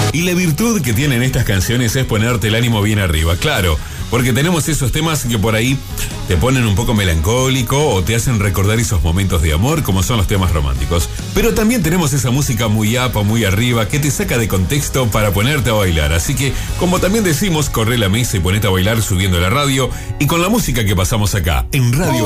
Y la virtud que tienen estas canciones es ponerte el ánimo bien arriba, claro, porque tenemos esos temas que por ahí te ponen un poco melancólico o te hacen recordar esos momentos de amor, como son los temas románticos. Pero también tenemos esa música muy up, muy arriba, que te saca de contexto para ponerte a bailar. Así que, como también decimos, corre la mesa y ponete a bailar subiendo la radio y con la música que pasamos acá, en Radio